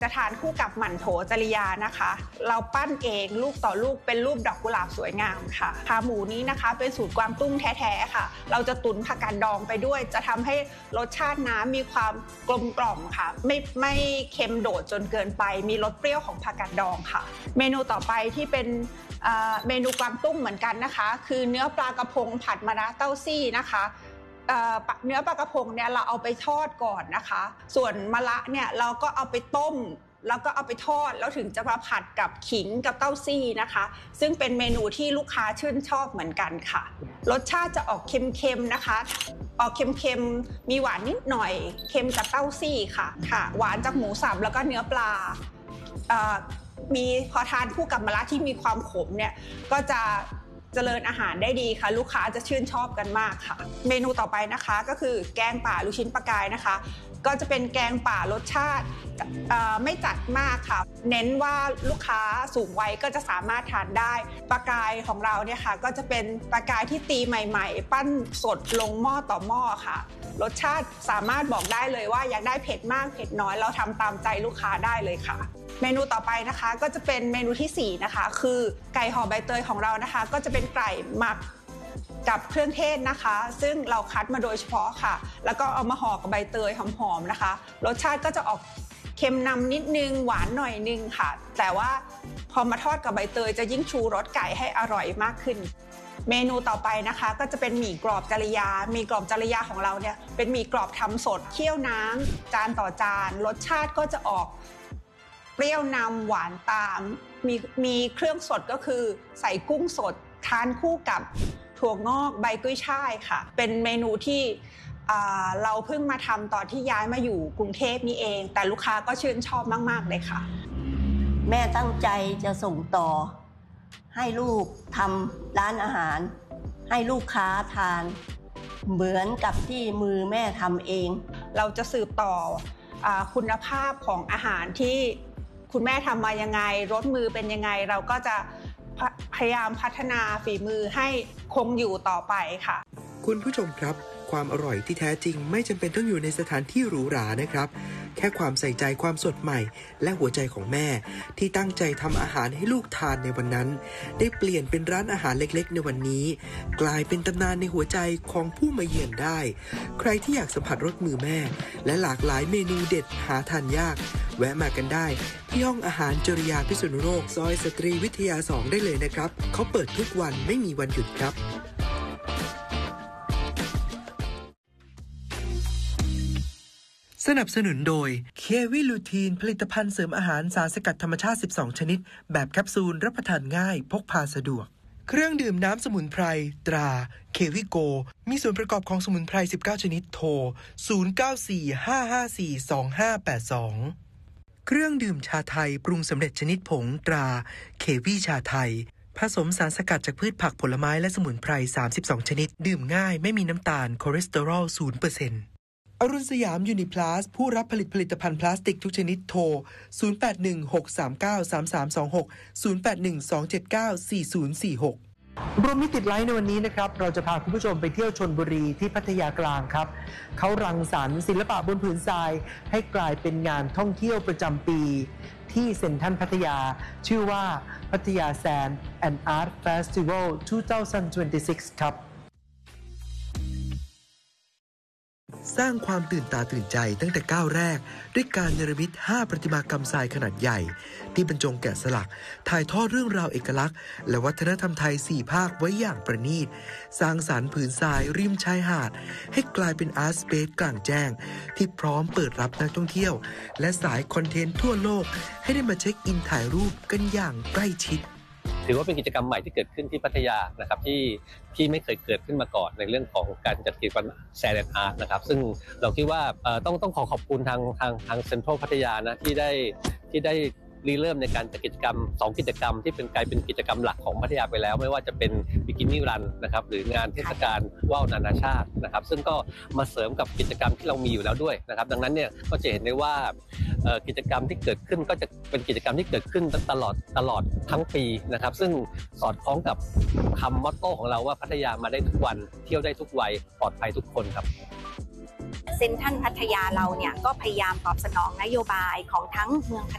จะทานคู่กับหมั่นโถจริยานะคะเราปั้นเองลูกต่อลูกเป็นรูปดอกกุหลาบสวยงามค่ะขาหมูนี้นะคะเป็นสูตรกวางตุ้งแท้ๆค่ะเราจะตุ๋นผักกาดดองไปด้วยจะทำให้รสชาติน้ำมีความกลมกล่อมค่ะไม่เค็มโดดจนเกินไปมีรสเปรี้ยวของผักกาดดองค่ะเมนูต่อไปที่เป็นเมนูกวางตุ้งเหมือนกันนะคะคือเนื้อปลากระพงผัดมะระเต้าซี่นะคะเนื้อปลากระพงเนี่ยเราเอาไปทอดก่อนนะคะส่วนมะระเนี่ยเราก็เอาไปต้มแล้วก็เอาไปทอดแล้วถึงจะมาผัดกับขิงกับเต้าซี่นะคะซึ่งเป็นเมนูที่ลูกค้าชื่นชอบเหมือนกันค่ะรสชาติจะออกเค็มๆนะคะออกเค็มๆมีหวานนิดหน่อยเค็มกับเต้าซี่ค่ะหวานจากหมูสับแล้วก็เนื้อปลามีพอทานคู่กับมะระที่มีความขมเนี่ยก็จะเจริญอาหารได้ดีค่ะลูกค้าจะชื่นชอบกันมากค่ะเมนูต่อไปนะคะก็คือแกงป่าลูกชิ้นปลากายนะคะก็จะเป็นแกงป่ารสชาติไม่จัดมากค่ะเน้นว่าลูกค้าสูงวัยก็จะสามารถทานได้ปลากายของเราเนี่ยค่ะก็จะเป็นปลากายที่ตีใหม่ๆปั้นสดลงหม้อต่อหม้อค่ะรสชาติสามารถบอกได้เลยว่าอยากได้เผ็ดมากเผ็ดน้อยเราทำตามใจลูกค้าได้เลยค่ะเมนูต่อไปนะคะก็จะเป็นเมนูที่4นะคะคือไก่ห่อใบเตยของเรานะคะก็จะเป็นไก่หมักกับเครื่องเทศนะคะซึ่งเราคัดมาโดยเฉพาะค่ะแล้วก็เอามาห่อกับใบเตยหอมๆนะคะรสชาติก็จะออกเค็มนำนิดนึงหวานหน่อยนึงค่ะแต่ว่าพอมาทอดกับใบเตยจะยิ่งชูรสไก่ให้อร่อยมากขึ้นเมนูต่อไปนะคะก็จะเป็นหมี่กรอบจริยาหมี่กรอบจริยาของเราเนี่ยเป็นหมี่กรอบทำสดเคี่ยวน้ำจานต่อจานรสชาติก็จะออกเปรี้ยวนำหวานตามมีเครื่องสดก็คือใส่กุ้งสดทานคู่กับถั่วงอกใบกุ้ยช่ายค่ะเป็นเมนูที่เราเพิ่งมาทำตอนที่ย้ายมาอยู่กรุงเทพนี่เองแต่ลูกค้าก็ชื่นชอบมากๆเลยค่ะแม่ตั้งใจจะส่งต่อให้ลูกทำร้านอาหารให้ลูกค้าทานเหมือนกับที่มือแม่ทำเองเราจะสืบต่อคุณภาพของอาหารที่คุณแม่ทำมายังไงรสมือเป็นยังไงเราก็จะพยายามพัฒนาฝีมือให้คงอยู่ต่อไปค่ะคุณผู้ชมครับความอร่อยที่แท้จริงไม่จำเป็นต้องอยู่ในสถานที่หรูหรานะครับแค่ความใส่ใจความสดใหม่และหัวใจของแม่ที่ตั้งใจทำอาหารให้ลูกทานในวันนั้นได้เปลี่ยนเป็นร้านอาหารเล็กๆในวันนี้กลายเป็นตำนานในหัวใจของผู้มาเยือนได้ใครที่อยากสัมผัสรสมือแม่และหลากหลายเมนูเด็ดหาทานยากแวะมากันได้ที่ห้องอาหารจริยาพิษณุโลกซอยสตรีวิทยา2ได้เลยนะครับเขาเปิดทุกวันไม่มีวันหยุดครับสนับสนุนโดยเควิลูทีนผลิตภัณฑ์เสริมอาหารสารสกัดธรรมชาติ12ชนิดแบบแคปซูลรับประทานง่ายพกพาสะดวกเครื่องดื่มน้ำสมุนไพรตราเควิโกมีส่วนประกอบของสมุนไพร19ชนิดโทร0945542582เครื่องดื่มชาไทยปรุงสำเร็จชนิดผงตราเควิชาไทยผสมสารสกัดจากพืชผักผลไม้และสมุนไพร32ชนิดดื่มง่ายไม่มีน้ำตาลคอเลสเตอรอล 0%อรุณสยามยูนิพลัสผู้รับผลิตภัณฑ์พลาสติกทุกชนิดโทร0816393326 0812794046รวมมิติดไลฟ์ในวันนี้นะครับเราจะพาคุณผู้ชมไปเที่ยวชลบุรีที่พัทยากลางครับเขารังสรรค์ศิลปะบนผืนทรายให้กลายเป็นงานท่องเที่ยวประจำปีที่เซ็นทรัลพัทยาชื่อว่าพัทยาแซนด์แอนด์อาร์ตเฟสติวัล 2026 ครับสร้างความตื่นตาตื่นใจตั้งแต่ก้าวแรกด้วยการเนรมิต5ประติมากรรมทรายขนาดใหญ่ที่บรรจงแกะสลักถ่ายทอดเรื่องราวเอกลักษณ์และวัฒนธรรมไทย4ภาคไว้อย่างประณีตสร้างสรรค์ผืนทรายริมชายหาดให้กลายเป็นอาร์ตสเปซกลางแจ้งที่พร้อมเปิดรับนักท่องเที่ยวและสายคอนเทนต์ทั่วโลกให้ได้มาเช็คอินถ่ายรูปกันอย่างใกล้ชิดถือว่าเป็นกิจกรรมใหม่ที่เกิดขึ้นที่พัทยานะครับที่ไม่เคยเกิดขึ้นมาก่อนในเรื่องของการจัดกิจกรรมแซนด์อาร์ตนะครับซึ่งเราคิดว่าต้องขอบคุณทางเซ็นทรัลพัทยานะที่ได้ริเริ่มในการจัดกิจกรรม2กิจกรรมที่กลายเป็นกิจกรรมหลักของพัทยาไปแล้วไม่ว่าจะเป็นบิกินี่รันนะครับหรืองานเทศกาลว่าวนานาชาตินะครับซึ่งก็มาเสริมกับกิจกรรมที่เรามีอยู่แล้วด้วยนะครับดังนั้นเนี่ยก็จะเห็นได้ว่ากิจกรรมที่เกิดขึ้นก็จะเป็นกิจกรรมที่เกิดขึ้นตลอดทั้งปีนะครับซึ่งสอดคล้องกับคำมอตโต้ของเราว่าพัทยามาได้ทุกวันเที่ยวได้ทุกวัยปลอดภัยทุกคนครับเซ็นทรัลพัทยาเราเนี่ยก็พยายามตอบสนองนโยบายของทั้งเมืองพั